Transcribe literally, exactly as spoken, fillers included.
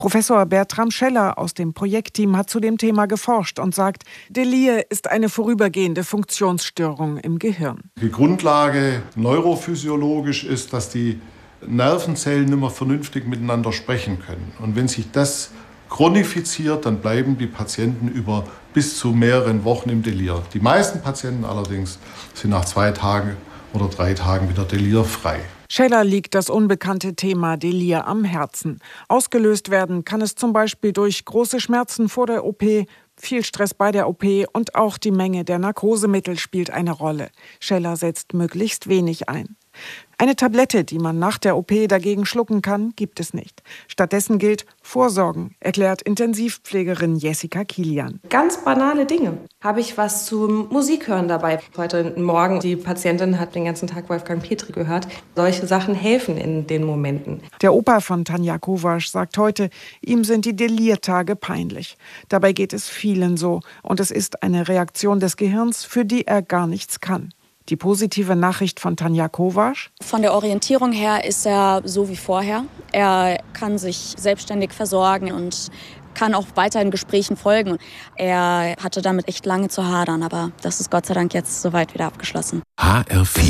Professor Bertram Scheller aus dem Projektteam hat zu dem Thema geforscht und sagt, Delir ist eine vorübergehende Funktionsstörung im Gehirn. Die Grundlage neurophysiologisch ist, dass die Nervenzellen nicht mehr vernünftig miteinander sprechen können. Und wenn sich das chronifiziert, dann bleiben die Patienten über bis zu mehreren Wochen im Delir. Die meisten Patienten allerdings sind nach zwei Tagen oder drei Tagen wieder delirfrei. Scheller liegt das unbekannte Thema Delir am Herzen. Ausgelöst werden kann es zum Beispiel durch große Schmerzen vor der O P, viel Stress bei der O P und auch die Menge der Narkosemittel spielt eine Rolle. Scheller setzt möglichst wenig ein. Eine Tablette, die man nach der O P dagegen schlucken kann, gibt es nicht. Stattdessen gilt Vorsorgen, erklärt Intensivpflegerin Jessica Kilian. Ganz banale Dinge. Habe ich was zum Musikhören dabei? Heute Morgen, die Patientin hat den ganzen Tag Wolfgang Petri gehört. Solche Sachen helfen in den Momenten. Der Opa von Tanja Kovasch sagt heute, ihm sind die Delirtage peinlich. Dabei geht es vielen so und es ist eine Reaktion des Gehirns, für die er gar nichts kann. Die positive Nachricht von Tanja Kovasch: Von der Orientierung her ist er so wie vorher. Er kann sich selbstständig versorgen und kann auch weiterhin Gesprächen folgen. Er hatte damit echt lange zu hadern, aber das ist Gott sei Dank jetzt soweit wieder abgeschlossen. H R vier